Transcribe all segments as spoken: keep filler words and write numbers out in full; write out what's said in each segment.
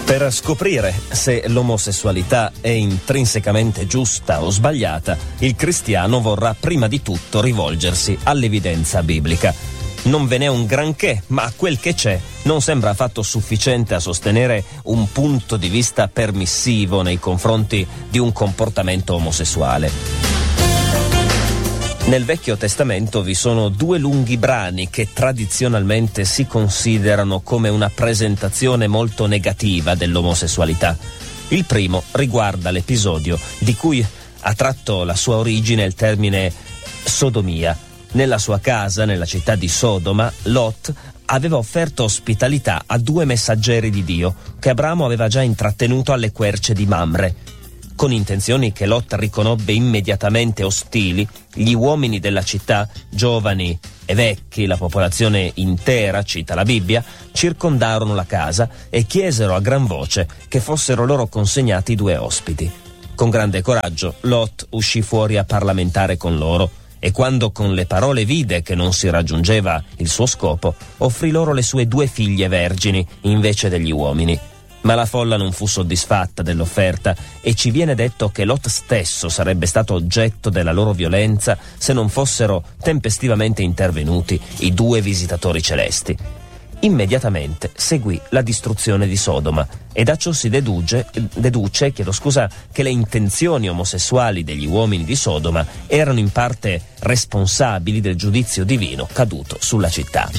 Per scoprire se l'omosessualità è intrinsecamente giusta o sbagliata, il cristiano vorrà prima di tutto rivolgersi all'evidenza biblica. Non ve n'è un granché, ma quel che c'è non sembra affatto sufficiente a sostenere un punto di vista permissivo nei confronti di un comportamento omosessuale. Nel Vecchio Testamento vi sono due lunghi brani che tradizionalmente si considerano come una presentazione molto negativa dell'omosessualità. Il primo riguarda l'episodio di cui ha tratto la sua origine il termine sodomia. Nella sua casa, nella città di Sodoma, Lot aveva offerto ospitalità a due messaggeri di Dio che Abramo aveva già intrattenuto alle querce di Mamre. Con intenzioni che Lot riconobbe immediatamente ostili, gli uomini della città, giovani e vecchi, la popolazione intera, cita la Bibbia, circondarono la casa e chiesero a gran voce che fossero loro consegnati due ospiti. Con grande coraggio, Lot uscì fuori a parlamentare con loro e quando con le parole vide che non si raggiungeva il suo scopo, offrì loro le sue due figlie vergini invece degli uomini. Ma la folla non fu soddisfatta dell'offerta e ci viene detto che Lot stesso sarebbe stato oggetto della loro violenza se non fossero tempestivamente intervenuti i due visitatori celesti. Immediatamente seguì la distruzione di Sodoma e da ciò si deduce, deduce chiedo scusa, che le intenzioni omosessuali degli uomini di Sodoma erano in parte responsabili del giudizio divino caduto sulla città.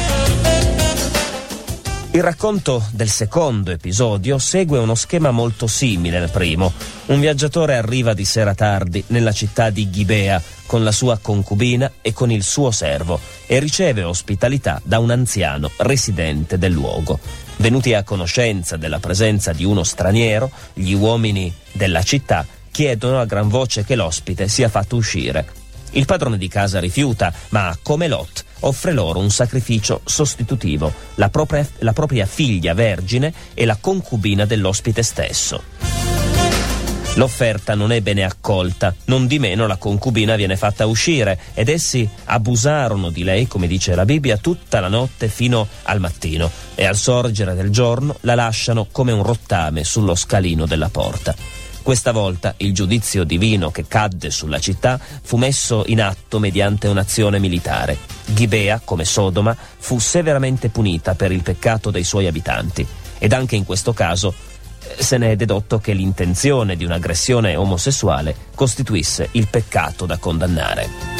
Il racconto del secondo episodio segue uno schema molto simile al primo. Un viaggiatore arriva di sera tardi nella città di Gibea con la sua concubina e con il suo servo e riceve ospitalità da un anziano residente del luogo. Venuti a conoscenza della presenza di uno straniero, gli uomini della città chiedono a gran voce che l'ospite sia fatto uscire. Il padrone di casa rifiuta, ma come Lot offre loro un sacrificio sostitutivo, la propria, la propria figlia vergine e la concubina dell'ospite stesso. L'offerta non è bene accolta, non di meno la concubina viene fatta uscire ed essi abusarono di lei, come dice la Bibbia, tutta la notte fino al mattino e al sorgere del giorno la lasciano come un rottame sullo scalino della porta. Questa volta il giudizio divino che cadde sulla città fu messo in atto mediante un'azione militare. Gibea, come Sodoma, fu severamente punita per il peccato dei suoi abitanti ed anche in questo caso se ne è dedotto che l'intenzione di un'aggressione omosessuale costituisse il peccato da condannare.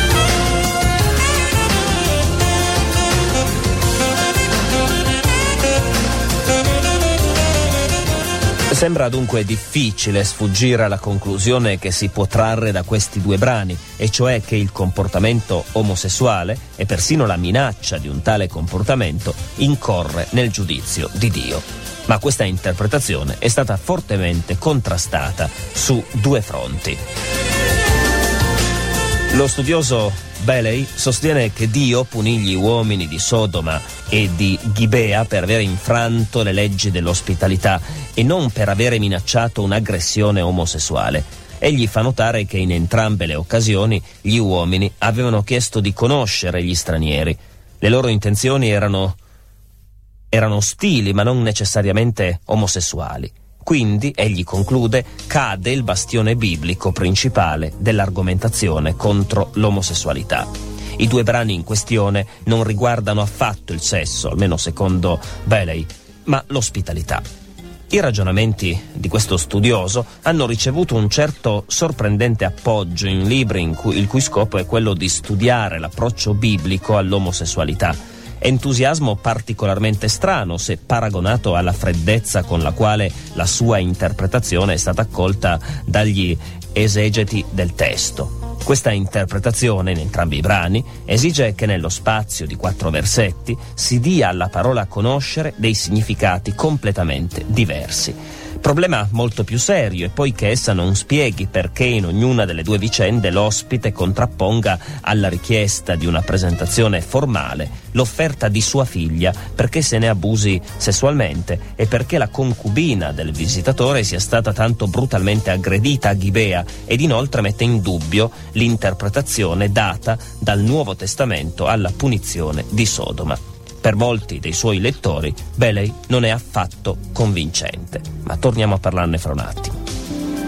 Sembra dunque difficile sfuggire alla conclusione che si può trarre da questi due brani, e cioè che il comportamento omosessuale e persino la minaccia di un tale comportamento incorre nel giudizio di Dio. Ma questa interpretazione è stata fortemente contrastata su due fronti. Lo studioso Bailey sostiene che Dio punì gli uomini di Sodoma e di Gibea per aver infranto le leggi dell'ospitalità e non per avere minacciato un'aggressione omosessuale. Egli fa notare che in entrambe le occasioni gli uomini avevano chiesto di conoscere gli stranieri. Le loro intenzioni erano, erano ostili, ma non necessariamente omosessuali. Quindi, egli conclude, cade il bastione biblico principale dell'argomentazione contro l'omosessualità. I due brani in questione non riguardano affatto il sesso, almeno secondo Bailey, ma l'ospitalità. I ragionamenti di questo studioso hanno ricevuto un certo sorprendente appoggio in libri in cui, il cui scopo è quello di studiare l'approccio biblico all'omosessualità. Entusiasmo particolarmente strano se paragonato alla freddezza con la quale la sua interpretazione è stata accolta dagli esegeti del testo. Questa interpretazione in entrambi i brani esige che nello spazio di quattro versetti si dia alla parola conoscere dei significati completamente diversi. Problema molto più serio è poi che essa non spieghi perché in ognuna delle due vicende l'ospite contrapponga alla richiesta di una presentazione formale l'offerta di sua figlia perché se ne abusi sessualmente e perché la concubina del visitatore sia stata tanto brutalmente aggredita a Gibea, ed inoltre mette in dubbio l'interpretazione data dal Nuovo Testamento alla punizione di Sodoma. Per molti dei suoi lettori, Bailey non è affatto convincente. Ma torniamo a parlarne fra un attimo.